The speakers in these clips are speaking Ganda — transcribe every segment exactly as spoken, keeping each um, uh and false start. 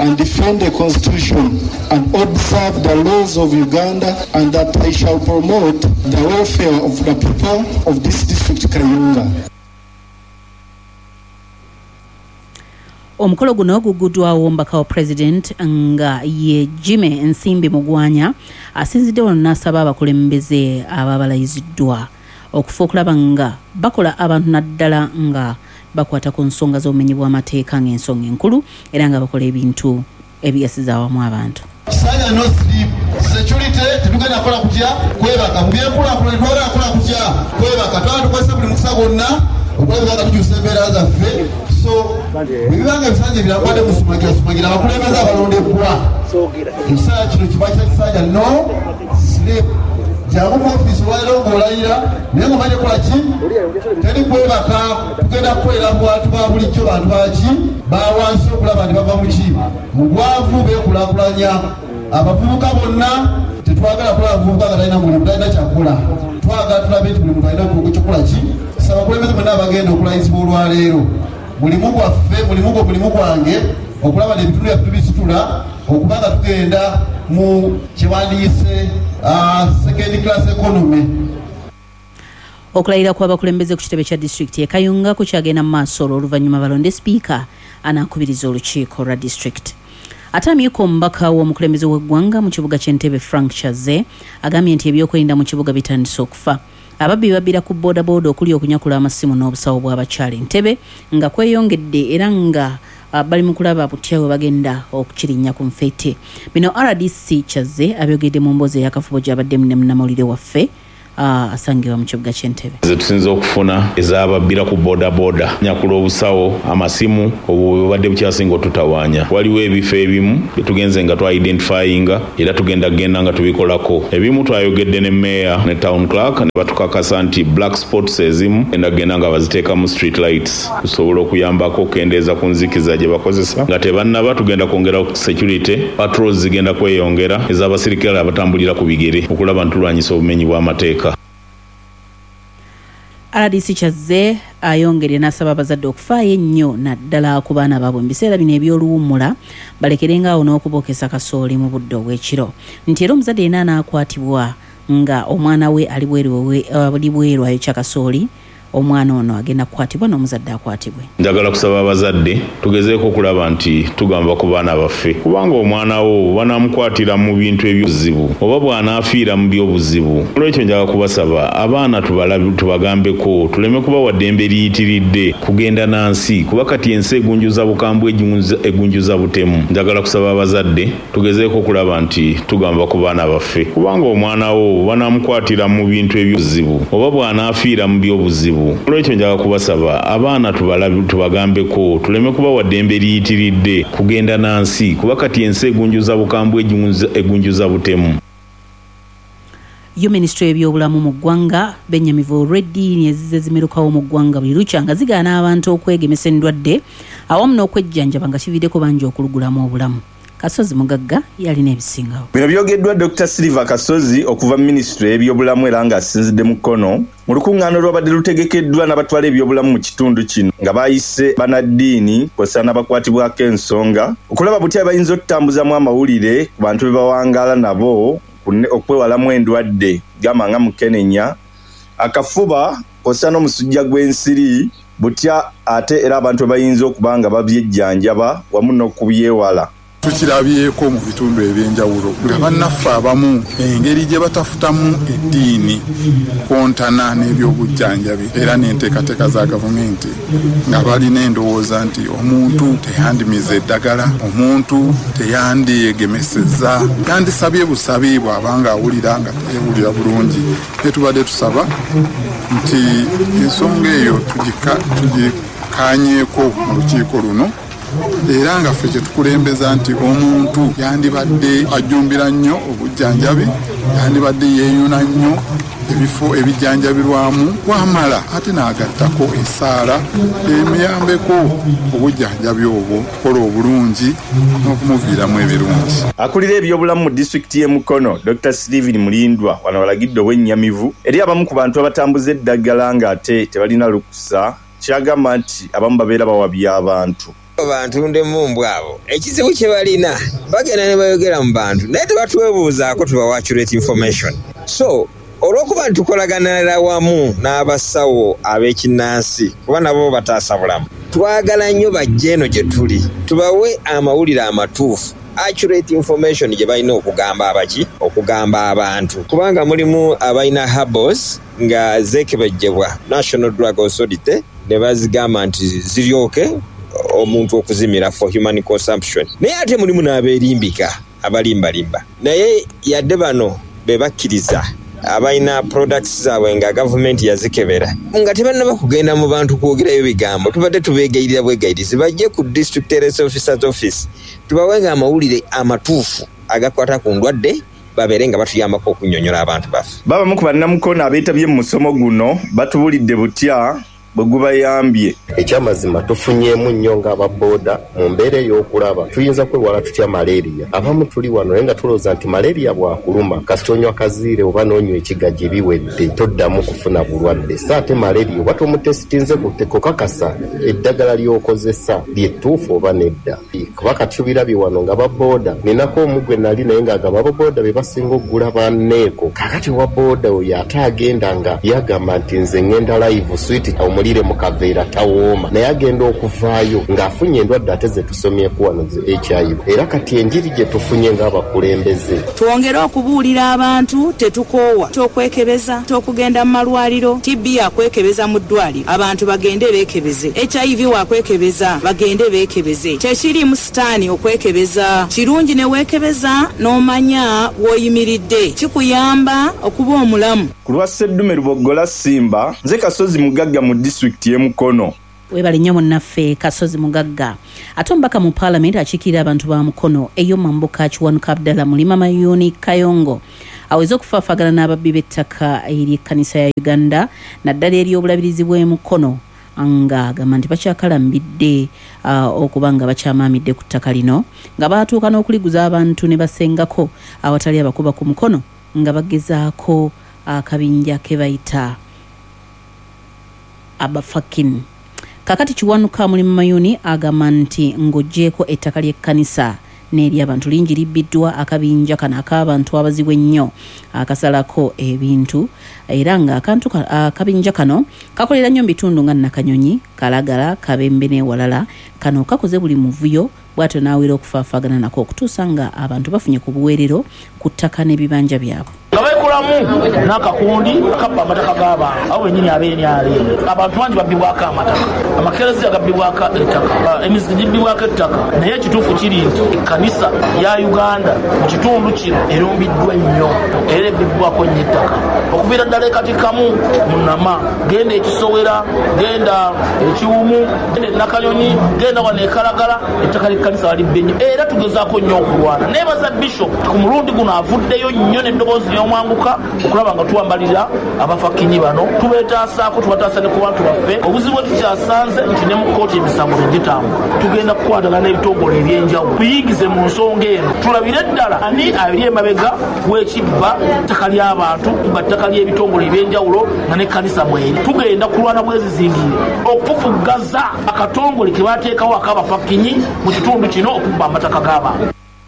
and defend the Constitution and observe the laws of Uganda, and that I shall promote the welfare of the people of this district Kayunga. Omukolo guno guguddwawo omubaka wa President nga ye Jimmy Nsimbi Mugwanya asinziddewo n'asaba abakulembeze ababalayiziddwa okufa okulaba nga bakola abantu naddala nga bakwata ku nsonga z'obumenyi bw'amateeka ng'ensonga enkulu era nga bakola ebintu ebigasiza awamu abantu. Sanya no sleep security tugenda kola kutya kwebaka mubyenkula kula twala kola kutya kwebaka twala tukwese buli mukisa gonna okulabika nga tukyusa embeera zaffe so bibanga ebisanja birabadde musumagira sumagira abakulembeze abalondebwa ekiseera kino kiba kyekisanja no sleep jangu mu ofisi waliro ng'olayira naye ng'omanye kola ki teri kwebaka tugenda kukolera mu bantu ba bulijjo bantu baki bawansi okulaba nti bava mu ki mu bwavu beekulaakulanya abavubuka bonna tetwagala kulaba abavubuka nga talina mulimu talina kyakukola twagala tulabe nti buli muntu alina kyokola ki saba abakulembeze bonna abagenda okulayizibwa olwaleero mulimu gwaffe mulimu gwo mulimu gwange okulaba nti ebitundu byaffe tubisitula okuba nga tugenda mu kiwandiise second class economy. Okulayira kw'abakulembeze ku kitebe kya district e Kayunga kukyagenda mu maaso olw'oluvannyuma balonde speaker anaakubiriza olukiiko lwa district. Ate amyuka omubaka w'omukulembeze w'eggwanga mu kibuga ky'Entebbe Frank Chaze agambye nti ebyokwerinda mu kibuga bitandise okufa. Ababbi babbira ku booda booda okuli okunyakula amasimu n'obusawo bw'abakyala Entebbe nga kweyongedde era nga Uh, bali mu kulaba butyawe bagenda okukirinnya ku nfeete. Bino R D C Chaze abyogedde mu mboozi ey'akafubo gy'abadde munnamawulire waffe uh, asangibwa mu kibuga ky'Entebbe. Ze tusinza okufuna ez'ababbira ku booda booda nyakula obusawo amasimu obubadde bukyasinga otutawaanya. Waliwo ebifo ebimu byetugenze nga twa-identifyinga era tugenda kugenda nga tubikolako. Ebimu twayogedde ne meya ne town clerk ne batukakasa nti black spots ezimu endagenda nga baziteeka mu street lights tusobola okuyambako okendeeza ku nzikiza gye bakozesa nga tebannaba tugenda kwongera security patrols zigenda kweyongera ez'abasirikale abatambulira ku bigere okulaba ntulwanyisa obumenyi bw'amateeka. R D C Chaze ayongere n'asaba abazadde okufaayo ennyo naddala ku baana baabwe mu biseera bino eby'oluwummula balekerengaawo n'okubokesa kasooli mu budde obw'ekiro nti era omuzadde yenna anaakwatibwa nga omwana we ali bweru ayokya kasooli omwana ono agenda kukwatibwa n'omuzadde akwatibwe. Njagala kusaba abazadde tugezeeko okulaba nti tugamba ku baana baffe kubanga omwana wo banaamukwatira mu bintu eby'obuzibu oba bw'anaafiira mu by'obuzibu. Olwekyo njagala kubasaba abaana tubagambeko tuleme kubawa ddembe liyitiridde kugenda nansi kuba kati ensi egunjuza bukambwe egunjuza butemu. Njagala kusaba abazadde tugezeeko okulaba nti tugamba ku baana baffe kubanga omwana wo banaamukwatira mu bintu eby'obuzibu oba bw'anaafiira mu by'obuzibu. Olwekyo njagala kubasaba abaana tubagambeko tuleme kubawa ddembe liyitiridde kugenda nansi kuba kati ensi egunjuza bukambwe egunjuza butemu. Yo Ministry y'ebyobulamu mu ggwanga bennyamivu olw'eddiini ezize zimerukawo mu ggwanga buli lukya nga zigaana abantu okwegemesa endwadde awamu n'okwejjanjaba nga kiviiddeko bangi okulugulamu obulamu. Kasozi Mugagga yalina ebisingawo. Bino byogeddwa Doctor Silver Kasozi okuva Ministry y'ebyobulamu era nga asinzidde mu kkono mu lukuŋŋaano lwabadde lutegekeddwa n'abatwala ebyobulamu mu kitundu kino nga bayise banaddiini kw'ossa n'abakwatibwako ensonga okulaba butya bayinza okutambuzamu amawulire ku bantu be bawangaala nabo okwewalamu endwadde gamba nga mukenenya akafuba kw'ossa n'omusujja gw'ensiri butya ate era abantu bayinza okuba nga babyejjanjaba wamu n'okubyewala. Tukirabyeko mu bitundu ebyenjawulo nga bannaffe abamu engeri gye batafutamu eddiini kontana n'ebyobujjanjabi era n'enteekateeka za gavumenti nga balina endowooza nti omuntu teyandimiza eddagala omuntu teyandiyegemesezza yandisabye busabi bw'abanga awulira nga teyewulira bulungi. Netubadde tusaba nti ensonga eyo tugikaanyeeko mu lukiiko luno era nga ffe kyetukulembeza nti omuntu yandibadde ajjumbira nnyo obujjanjabi yandibadde yeeyuna nnyo ebifo ebijjanjabirwamu wamala ate n'agattako essaala emuyambeko obujjanjabi obwo kukola obulungi n'okumuviiramu ebirungi. Akulira ebyobulamu mu disitulikiti y'e Mukono Doctor Stephen Mulindwa wano balagidde obwennyamivu eri abamu ku bantu abatambuza eddagala ng'ate tebalina lukusa kyagamba nti abamu babeera bawabya abantu. abantu ndemumbu abo ekizibu kye balina bagenda ne bayogera mu bantu naye tebatwebuuzaako tubawa accurate information. So olw'okuba tukolaganira wamu n'abasawo ab'ekinnansi kuba nabo bataasa bulamu, twagala nnyo bajje eno gye tuli tubawe amawulire amatuufu, accurate information gye balina okugamba abaki okugamba abantu, kubanga mulimu abalina habos nga zeekebejjebwa National Drug Authority ne bazigamba nti ziryoke omuntu okuzimira for human consumption. Naye ate mulimu n'abeerimbika abalimbalimba, naye yadde bano be bakkiriza abalina products zaabwe nga gavumenti yazikebera nga tebalina kugenda mu bantu kwogerayo bigambo. Tubadde tubeegayirira bwegayirizi bajje ku District Health Officer's Office tubawenga amawulire amatuufu agakwata ku ndwadde babeere nga batuyambako okunnyonnyola abantu baffe. Babamu ku bannamukono abeetabye mu musomo guno batubulidde butya bwe gubayambye. Ekyamazima tufunyeemu nnyo ng'ababooda mu mbeera ey'okulaba tuyinza kwewala tutya malaria. Abamu tuli wano naye nga tulowooza nti malaria bwakuluma kasita onywa kaziire oba n'onywa ekigagi biwedde toddamu kufuna bulwadde. So ate malaria oba tomutesitinze kukakasa eddagala ly'okozesa lyettuufu oba nedda. Kuba kati tubirabye wano nga babooda ninako omugwe nali naye ng'agamba ababooda be basinga okugula banneeko. Kakati wa booda oyo ate agenda nga yagamba nti nze ngenda live switi omulire mu kaveera tawooma naye agenda okuvaayo ng'afunye endwadde ate ze tusomyeku wano H I V. Era kati enjiri gye tufunye ng'abakulembeze twongere okubuulira abantu tetukoowa tokwekebeza tokugenda mu malwaliro. T B akwekebeza mu ddwaliro abantu bagende beekebeze. H I V wakwekebeza bagende beekebeze. Tekiriimu sitaani okwekebeza, kirungi ne weekebeza n'omanya w'oyimiridde kikuyamba okuba omulamu. Ku lwa Sseddume Lubogola Simba, nze Kasozi Mugagga mu disitulikiti y'e Mukono. Webale nnyo munnaffe Kasozi Mugagga. Ate omubaka mu Paalamenti akiikirira abantu ba Mukono eyo Mambuka Kiwanuka Abdallah Mulima Mayuni Kayongo aweze okufaafagana n'ababbi b'ettaka eri ekkanisa ya Uganda naddala ery'obulabirizi bw'e Mukono nga agamba nti bakyakalambidde uh, okuba nga bakyamaamidde ku ttaka lino nga baatuuka n'okuliguza abantu ne basengako awatali abakuba ku mukono nga bagezaako akabinja ke bayita abafakin. Kakati Kiwanuka Mulima Mayuni agamba nti ng'oggyeko ettaka ly'ekkanisa n'eri abantu lingi libbiddwa akabinja kano ak'abantu abazibu ennyo akasalako ebintu era nga akantu akabinja kano kakolera nnyo mu bitundu nga Nakanyonyi, Kalagala, Kabembe n'ewalala. Kano kakoze buli muvuyo bw'atyo n'awera okufaafagana nako okutuusa nga abantu bafunye ku buweerero ku ttaka n'ebibanja byabwe. Ngabekulamu n'akakundi akabba amataka g'abantu awo wennyini abeeni aleeni abantu bangi babbibwako amataka, amakerezi agabbibwako ettaka, emizigi gibbibwako ettaka. Naye ekituufu kiri nti ekkanisa ya Uganda mu kitundu kino erumbiddwa ennyo era ebbibwako nnyo ettaka okuviira ddala ekatikamu Munama, genda ekisowera, genda ekiwumu, genda Nakanyonyi, genda wano ekalagala, ettaka ly'ekkanisa walibbe nnyo era tugezaako nnyo okulwana. Neebaza Bishop ku mulundi guno avuddeyo nnyo n'eddoboozi ly'omwanguka okulaba nga tuwambalira abafakinyi bano, tubeetaasaako tubataasa ne ku bantu baffe. Obuzibu bwe tukyasanze nti ne mu kkooti emisango tegitambula, tugenda kukwatana n'ebitongole eby'enjawulo tuyigize mu nsonga eno, tulabire ddala ani abiri emabega w'ekibba ttaka ly'abantu ba ttaka ly'ebitongole eby'enjawulo nga n'ekkanisa mweri. Tugenda kulwana bwezizingire okufufuggaza akatongole ke baateekawo ak'abafakinyi mu kitundu kino okubba amataka g'abantu.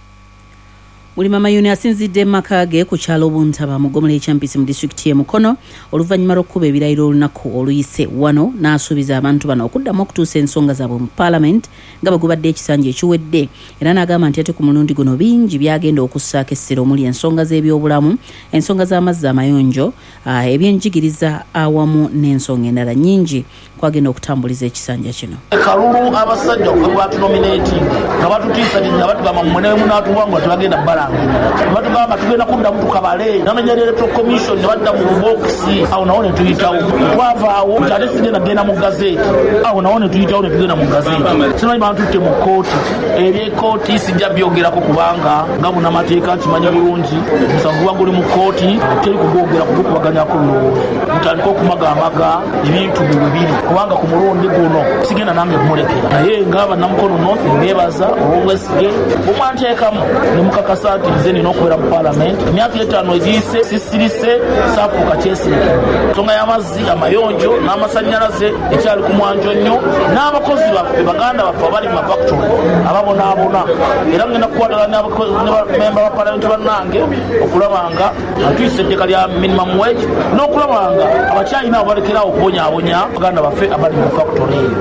Mulima Mayuni asinzidde maka ge ku kyalo Buntaba mu Gomera eky'Empisi mu disitulikiti y'e Mukono oluvannyuma lw'okkuba ebirayiro olunaku oluyise wano n'asuubiza abantu bano okuddamu okutuusa ensonga zaabwe mu Paalamenti nga bwe gubadde ekisanja ekiwedde. Era n'agamba nti ate ku mulundi guno bingi byagenda okussaako essira omuli ensonga z'ebyobulamu, ensonga z'amazzi amayonjo, uh, ebyenjigiriza awamu n'ensonga endala nnyingi kwagenda okutambuliza ekisanja kino. Kalulu abasajja okubwa tunominating nga batutiisa nga batugamba mwenewe munaatuwangula tebagenda bbala batugamba tugenda kuddamu tukabale namenya electoral commission ne badda mu bokisi awo nawo ne tuyitawo twavaawo nti ate sigenda genda mu gazeti awo nawo ne tuyitawo ne tugenda mu gazeti. Simanyi bantu tutte mu kkooti ebyekooti sijja byogerako kubanga nga bunamateeka nkimanyi bulungi omusango guba guli mu kkooti teri kugwogera kugukubaganyako birowoozo mutandika okumagamaga ebintu bwe biri kubanga ku mulundi guno sigenda nange kumulekera naye ng'aba Namukono North neebaza olw'obwesige bumwanteekamu ne mukakasa nti nze nina okubeera mu parliament emyaka etaano egiyise sisirise saafuuka kyesirikiro ensonga y'amazzi amayonjo n'amasannyalaze ekyali ku mwanjo nnyo n'abakozi baffe baganda baffe abali mu mafactory ababonaabona era ngenda kukwatagana n'abamemba ba parliament bannange okulaba nga atuyisa etteeka lya minimum wage n'okulaba nga abakyalina abo balekerawo okubonyaabonya baganda baffe abali mu factory eyo.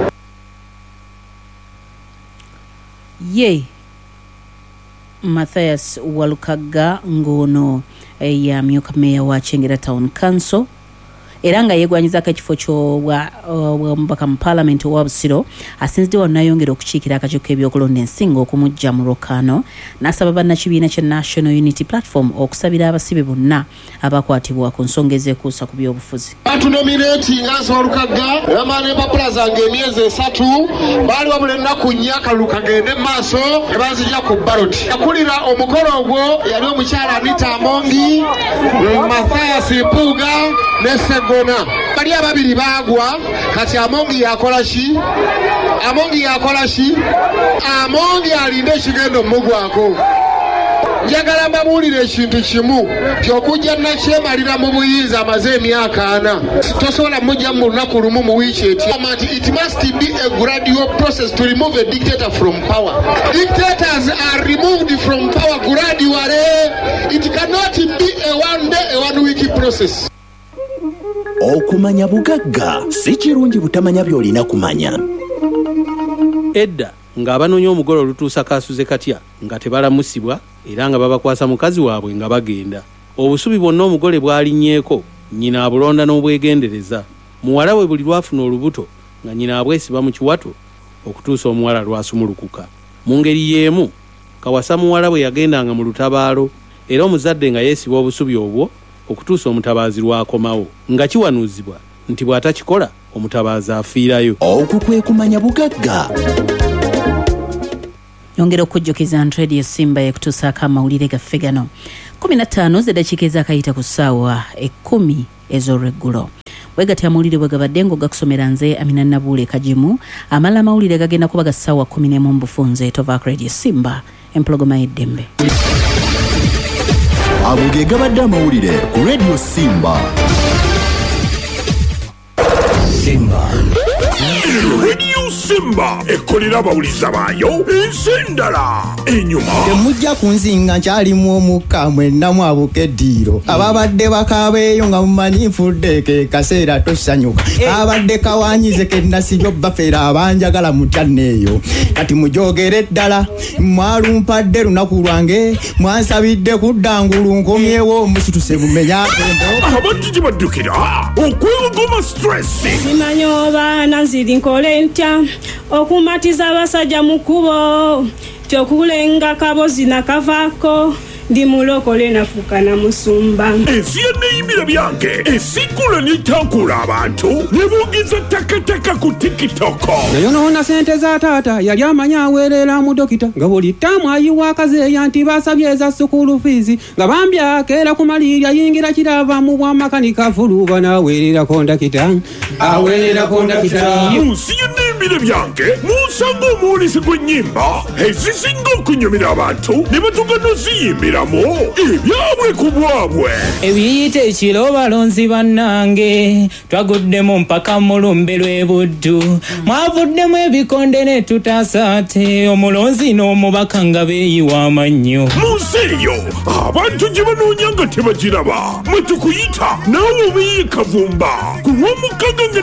ye Mathias Walukaga ngono e, ya myuka meya wa Kyengera Town Council era nga yeegwanyizaako ekifo ky'omubaka mu Parliament owa Busiro asinziddewo n'ayongera okukiikira akakiiko k'ebyokulonda ensinga okumujja mu Lukano n'asaba bannakibiina kya National Unity Platform okusabira abasibe bonna abakwatibwa ku nsonga ezekuusa ku byobufuzi. Batunominati nga Walukaga bamaana empapula zange emyezi esatu baali wabula ennaku nnya akalulu kagende mu maaso ne banzija ku baloti. Yakulira omukolo ogwo yali omukyala Anita Amongi, Mathias Mpuuga ne Sego bali ababiri bagwa kati Amongi yakola ki Amongi yakola ki Amongi alinde ekigendo mugwako. Njagala mbabuulira ekintu kimu kyokujja nakyemalira mu buyinza amaze emyaka ana tosobola mujja mu lunaku lumu mu wiiki eti. It must be a gradual process to remove a dictator from power. Dictators are removed from power gradually. It cannot be a one day a one week process. Okumanya bugagga si kirungi butamanya by'olina kumanya. Edda ng'abanoonya omugole olutuusa kaasuze katya nga tebalamusibwa era nga babakwasa mukazi waabwe nga bagenda. Obusubi bwonna omugole bw'alinnyeeko nnyina abulonda n'obwegendereza. Muwala we buli lwafuna olubuto nga nnyina abwesiba mu kiwato okutuusa omuwala lwasumulukuka. Mu ngeri y'emu Kawasa muwala bwe yagendanga mu lutabaalo era omuzadde nga yeesiba obusubi obwo okutuusa omutabaazi lwakomawo nga kiwanuuzibwa nti bw'atakikola omutabaazi afiirayo. Okwo kwe kumanya bugagga. Yongera okujjukiza nti Radio Simba ekutuusaako amawulire gaffe gano kumi na ttaano z'eddakiika ez'akayita ku ssaawa ekkumi ez'olweggulo. Bwegatya amawulire bwe gabadde ng'ogakusomera nze Amina Nabuule Kajimu. Amala amawulire gagenda kuba ga ssaawa kkumi n'emu mu bufunze. Tovaako Radio Simba empologoma y'eddembe. Ago ge gabadde amawulire ku Radio Simba. Simba Radio Simba ekolera abawuliza baayo ensendala enyuma. Temujja kunzinga nkyalimu omukka mwenna mwabukeddiiro ababadde bakabeeyo nga mumanyi nfudde ke kaseera tosanyuka abadde kawanyize ke nasibyo bafera abanjagala mutyanneeyo kati mujogere ddala mwalumpadde lunaku lwange mwansabidde kuddangulu nkomyewo omusituse bumenya endo abantu gye baddukira okwegoma stress simanyi oba nanziri nkole ntya okumatiza abasajja mu kkubo tyokulenga kabozi nakavaako ndi mulokole nafuuka na musumba. Ensi y'enneeyimira byange esikula n'etankula abantu ne boogeza takataka ku tikitoko. Nayonoona ssente za taata yali amanyi aweerera mu dokita nga buli ttaamu ayiwa akazeeya nti basabye eza sukulu fiizi nga bambi akeera ku malirya yingira kirava mu bwamakanika fuluba n'aweerera kondakita aweerera kondakita. Mu nsi y'enneeyimira byange munsanga omuwulisi gw'ennyimba ezisinga okunyumira abantu ne batugana oziyimbira ebyabwe ku bwabwe ebiyite ekiro balonzi bannange twaguddemu mpaka mulumbe lw'ebuddu mwavuddemu ebikonde ne tutasaate omulonzi n'omubaka nga beeyiwa amannyo mu nsi eyo abantu gye banoonya nga tebagiraba mwe tukuyita naawe obeeyi kavumba ku lw'omukaaga